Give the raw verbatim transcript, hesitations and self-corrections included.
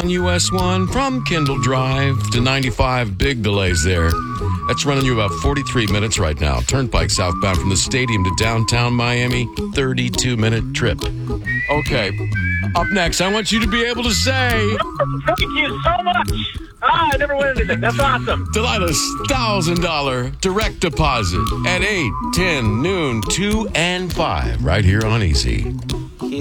on U S one from Kendall Drive to ninety-five. Big delays there. That's running you about forty-three minutes right now. Turnpike southbound from the stadium to downtown Miami, thirty-two minute trip. Okay, up next, I want you to be able to say... Thank you so much. Ah, I never win anything. That's awesome. Delilah's one thousand dollars direct deposit at eight, ten, noon, two, and five right here on Easy.